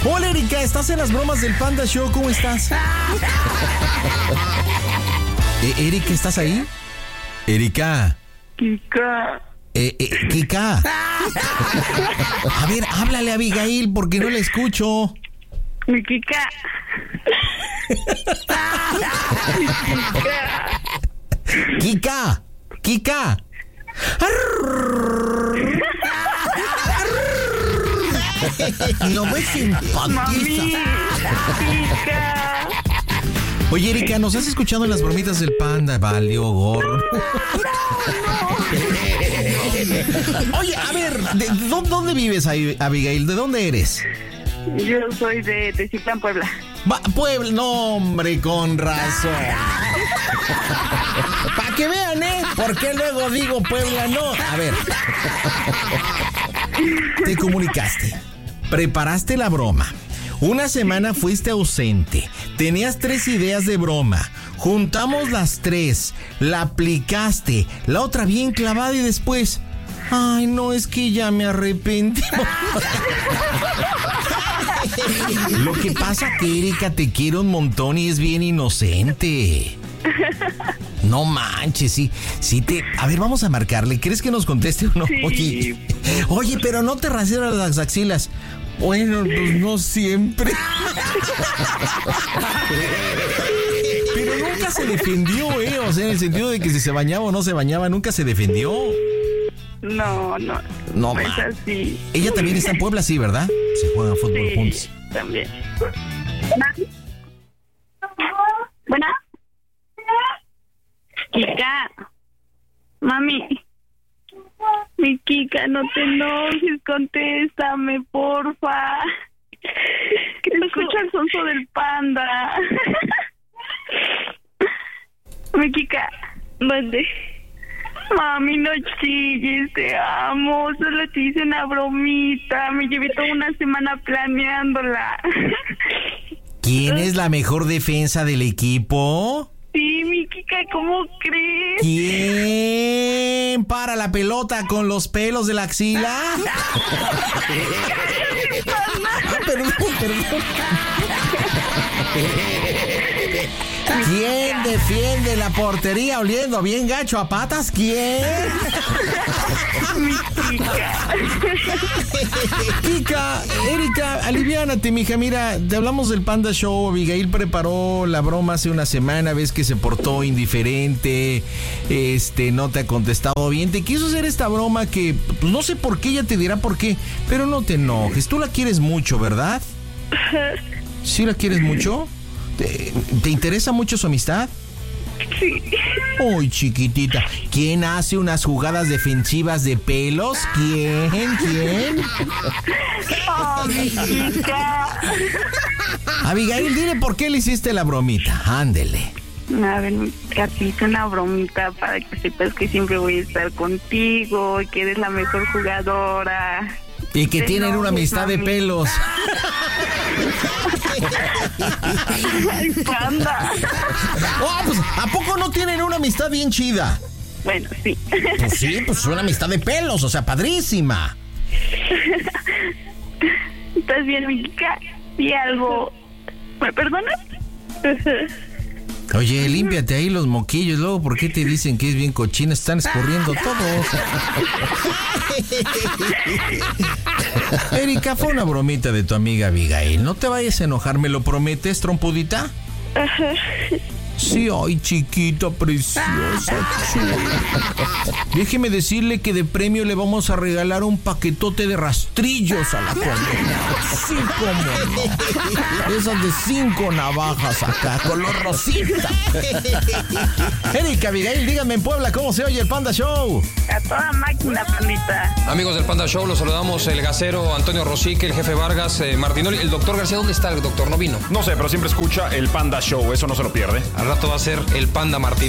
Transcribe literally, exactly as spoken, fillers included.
Hola, Erika, estás en las bromas del Panda Show, ¿cómo estás? eh, Erika, ¿estás ahí? Erika. Kika. Eh, eh, Kika. A ver, háblale a Abigail porque no la escucho. Mi Kika. Kika. Kika. No me simpatiza. Mami. Kika. Oye, Erika, ¿nos has escuchado en las bromitas del Panda? Valió gorro. Oye, a ver, ¿de, de, ¿dónde vives, Abigail? ¿De dónde eres? Yo soy de Teciutlán, Puebla. Va, Puebla, no, hombre, con razón. Para que vean, ¿eh? ¿Por qué luego digo Puebla no? A ver. Te comunicaste. Preparaste la broma. Una semana fuiste ausente. Tenías tres ideas de broma. Juntamos las tres. La aplicaste. La otra bien clavada y después... Ay, no, es que ya me arrepentí. Lo que pasa que Erika te quiere un montón y es bien inocente. No manches, sí, sí te... A ver, vamos a marcarle. ¿Crees que nos conteste o no? Sí. Oye, oye, pero no te rasuras las axilas. Bueno, pues no siempre. Pero nunca se defendió, ¿eh? O sea, en el sentido de que si se bañaba o no se bañaba, nunca se defendió. No, no. No, es man. así. Ella también está en Puebla, sí, ¿verdad? Se juegan fútbol Sí, juntos. también. ¿Buena? Kika. Mami. Mi Kika, no te enojes, contéstame, porfa. Que te escucha el sonso del Panda. Mi Kika. ¿Dónde? Mami, no chilles, te amo. Solo te hice una bromita. Me llevé toda una semana planeándola. ¿Quién es la mejor defensa del equipo? Sí, mi Kika, ¿cómo crees? ¿Quién para la pelota con los pelos de la axila? Perdón, perdón. ¿Quién defiende la portería oliendo bien gacho a patas? ¿Quién? Mi Kika. Kika, Erika, aliviánate, mija. Mira, te hablamos del Panda Show. Abigail preparó la broma hace una semana. Ves que se portó indiferente. Este, no te ha contestado bien. Te quiso hacer esta broma que, pues no sé por qué, ella te dirá por qué. Pero no te enojes. Tú la quieres mucho, ¿verdad? ¿Sí la quieres mucho? ¿Te, ¿te interesa mucho su amistad? Sí. Uy, chiquitita. ¿Quién hace unas jugadas defensivas de pelos? ¿Quién? ¿Quién? Oh, mi Kika. Abigail, dile por qué le hiciste la bromita. Ándele. A ver, te hice una bromita para que sepas que siempre voy a estar contigo y que eres la mejor jugadora. Y que Te tienen una enojes, amistad de mami. pelos. Ay, Panda. Oh, pues, ¿a poco no tienen una amistad bien chida? Bueno, sí. Pues sí, pues es una amistad de pelos, o sea, padrísima. ¿Estás bien, mi Kika? ¿Y algo? ¿Me perdonas? Oye, límpiate ahí los moquillos, luego, ¿por qué te dicen que es bien cochina? Están escurriendo todo. Erika, fue una bromita de tu amiga Abigail. No te vayas a enojar, ¿me lo prometes, trompudita? Sí, ay, chiquita, preciosa, chula. Déjeme decirle que de premio le vamos a regalar un paquetote de rastrillos a la condenada. Sí, cómo no. Esas de cinco navajas acá, color rosita. Erika, Abigail, díganme en Puebla cómo se oye el Panda Show. A toda máquina, Pandita. Amigos del Panda Show, los saludamos el gasero Antonio Rosique, el jefe Vargas, eh, Martinoli. El doctor García, ¿dónde está el doctor? No vino. No sé, pero siempre escucha el Panda Show, eso no se lo pierde. Al rato va a ser el Panda Martinoli.